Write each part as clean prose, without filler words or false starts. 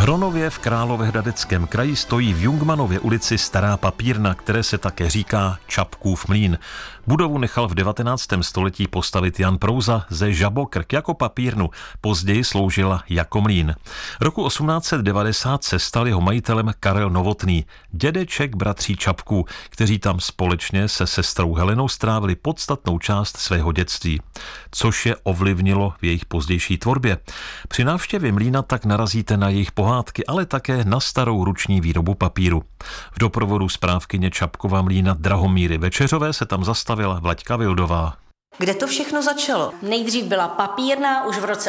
Hronově v Královéhradeckém kraji stojí v Jungmanově ulici stará papírna, které se také říká Čapkův mlýn. Budovu nechal v 19. století postavit Jan Prouza ze Žabokrk jako papírnu, později sloužila jako mlýn. Roku 1890 se stal jeho majitelem Karel Novotný, dědeček bratří Čapků, kteří tam společně se sestrou Helenou strávili podstatnou část svého dětství, což je ovlivnilo v jejich pozdější tvorbě. Při návštěvě mlýna tak narazíte na jejich pohádky, ale také na starou ruční výrobu papíru. V doprovodu správkyně Čapkova mlýna Drahomíry Večeřové se tam zastavila Vlaďka Vildová. Kde to všechno začalo? Nejdřív byla papírna, už v roce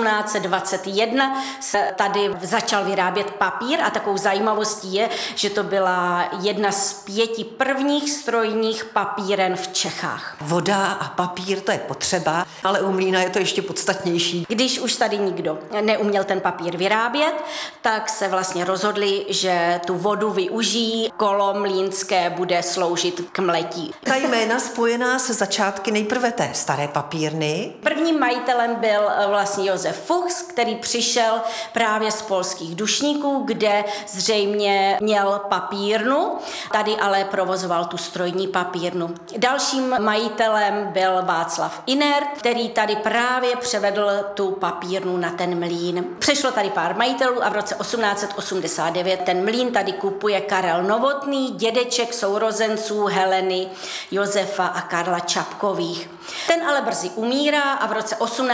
1821 se tady začal vyrábět papír a takovou zajímavostí je, že to byla jedna z 5 prvních strojních papíren v Čechách. Voda a papír, to je potřeba, ale u mlýna je to ještě podstatnější. Když už tady nikdo neuměl ten papír vyrábět, tak se vlastně rozhodli, že tu vodu využijí, kolo mlýnské bude sloužit k mletí. Ta jména spojená se začátky nejprve té staré papírny. Prvním majitelem byl vlastně Josef Fuchs, který přišel právě z polských Dušníků, kde zřejmě měl papírnu, tady ale provozoval tu strojní papírnu. Dalším majitelem byl Václav Inert, který tady právě převedl tu papírnu na ten mlýn. Přešlo tady pár majitelů a v roce 1889 ten mlýn tady kupuje Karel Novotný, dědeček sourozenců Heleny, Josefa a Karla Čapkových. Ten ale brzy umírá a v roce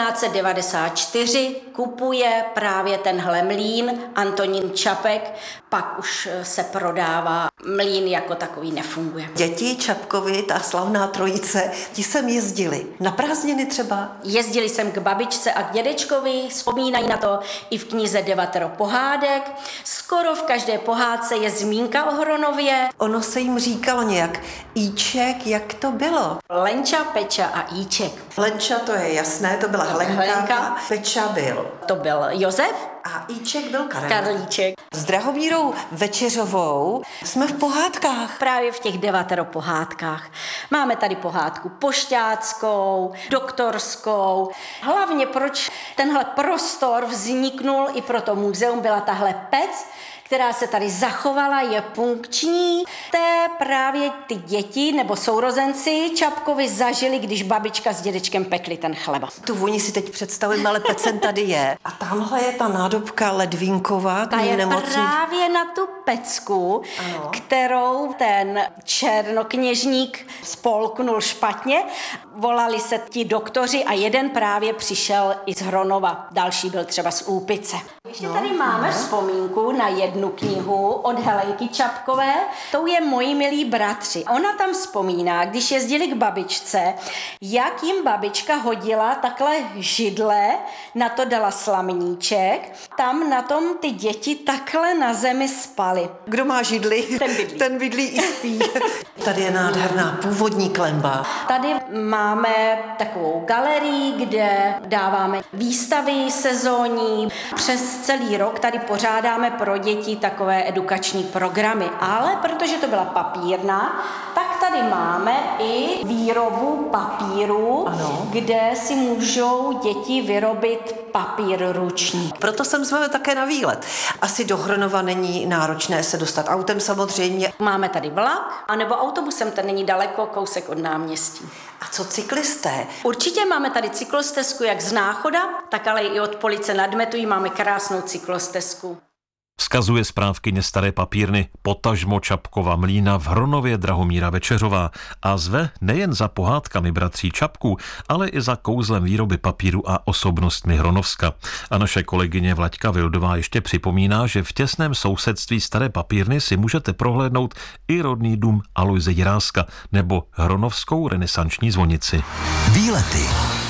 1894 kupuje právě tenhle mlýn Antonín Čapek, pak už se prodává. Mlýn jako takový nefunguje. Děti Čapkovi, ta slavná trojice, ti sem jezdili. Na prázdniny třeba? Jezdili jsem k babičce a k dědečkovi, vzpomínají na to i v knize Devatero pohádek. Skoro v každé pohádce je zmínka o Hronově. Ono se jim říkalo nějak Íček, jak to bylo? Lenča, Peča a Íček. Lenča, to je jasné, to byla Helenka. Peča byl. To byl Josef. A Íček byl Karel. Karlíček. S Drahomírou Večeřovou jsme v pohádkách. Právě v těch Devatero pohádkách. Máme tady pohádku pošťáckou, doktorskou. Hlavně proč tenhle prostor vzniknul i pro to muzeum, byla tahle pec, která se tady zachovala, je funkční. Právě ty děti nebo sourozenci Čapkovi zažili, když babička s dědečkem pekli ten chleba. Tu vůni si teď představím, ale pecen tady je. A tamhle je ta nádobka ledvínková. Ta je právě na tu pecku, ano, kterou ten černokněžník spolknul špatně. Volali se ti doktoři a jeden právě přišel i z Hronova. Další byl třeba z Úpice. Ještě tady máme vzpomínku na jednu knihu od Helenky Čapkové. Tou je Moji milí bratři. Ona tam vzpomíná, když jezdili k babičce, jak jim babička hodila takhle židle, na to dala slamníček, tam na tom ty děti takhle na zemi spaly. Kdo má židli, ten bydlí i spí. Tady je nádherná původní klenba. Tady máme takovou galerii, kde dáváme výstavy sezónní. Přes celý rok tady pořádáme pro děti takové edukační programy, ale protože to byla papírna, tak tady máme i výrobu papíru, ano, kde si můžou děti vyrobit papír ruční. Proto sem zveme také na výlet. Asi do Hronova není náročné se dostat autem samozřejmě. Máme tady vlak, anebo autobusem, ten není daleko, kousek od náměstí. A co cyklisté? Určitě máme tady cyklostezku jak z Náchoda, tak ale i od Police nad Metují máme krásnou cyklostezku. Vzkazuje správkyně staré papírny potažmo Čapkova mlýna v Hronově Drahomíra Večeřová a zve nejen za pohádkami bratří Čapků, ale i za kouzlem výroby papíru a osobnostmi Hronovska. A naše kolegyně Vlaďka Vildová ještě připomíná, že v těsném sousedství staré papírny si můžete prohlédnout i rodný dům Alojze Jiráska nebo Hronovskou renesanční zvonici. Výlety.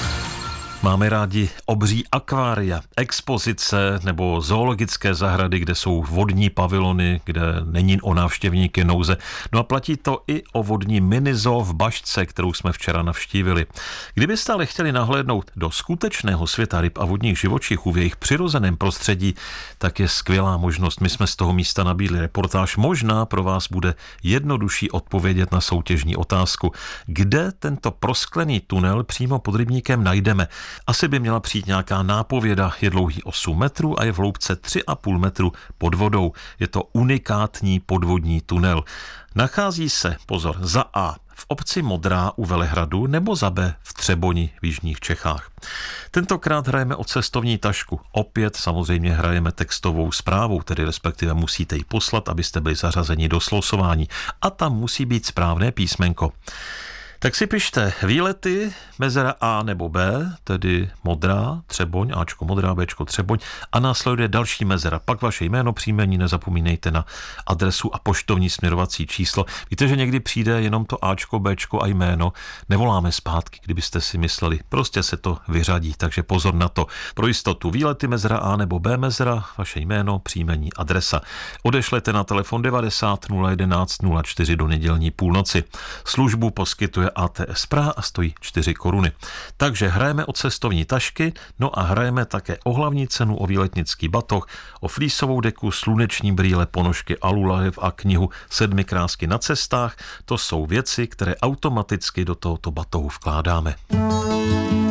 Máme rádi obří akvária, expozice nebo zoologické zahrady, kde jsou vodní pavilony, kde není o návštěvníky nouze. No a platí to i o vodní minizoo v Bašce, kterou jsme včera navštívili. Kdybyste ale chtěli nahlédnout do skutečného světa ryb a vodních živočichů v jejich přirozeném prostředí, tak je skvělá možnost. My jsme z toho místa nabídli reportáž. Možná pro vás bude jednodušší odpovědět na soutěžní otázku. Kde tento prosklený tunel přímo pod rybníkem najdeme? Asi by měla přijít nějaká nápověda. Je dlouhý 8 metrů a je v hloubce 3,5 metru pod vodou. Je to unikátní podvodní tunel. Nachází se, pozor, za A v obci Modrá u Velehradu nebo za B v Třeboni v jižních Čechách. Tentokrát hrajeme o cestovní tašku. Opět samozřejmě hrajeme textovou zprávou, tedy respektive musíte ji poslat, abyste byli zařazeni do slosování. A tam musí být správné písmenko. Tak si pište výlety, mezera A nebo B, tedy Modrá, Třeboň, Ačko Modrá, Bčko Třeboň a následuje další mezera. Pak vaše jméno, příjmení, nezapomínejte na adresu a poštovní směrovací číslo. Víte, že někdy přijde jenom to Ačko, Bčko a jméno, nevoláme zpátky, kdybyste si mysleli, prostě se to vyřadí, takže pozor na to. Pro jistotu výlety, mezera A nebo B mezera, vaše jméno, příjmení, adresa. Odešlete na telefon 90 011 04 do nedělní půlnoci. Službu poskytuje ATS Praha a stojí 4 koruny. Takže hrajeme o cestovní tašky, no a hrajeme také o hlavní cenu, o výletnický batoh, o flísovou deku, sluneční brýle, ponožky, alulahev a knihu 7 krásky na cestách. To jsou věci, které automaticky do tohoto batohu vkládáme.